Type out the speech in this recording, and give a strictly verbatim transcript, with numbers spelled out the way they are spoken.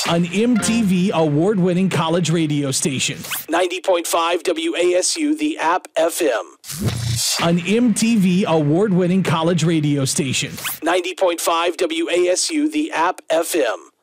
An M T V award-winning college radio station. ninety point five W A S U, the app F M. An M T V award-winning college radio station. ninety point five W A S U, the app F M.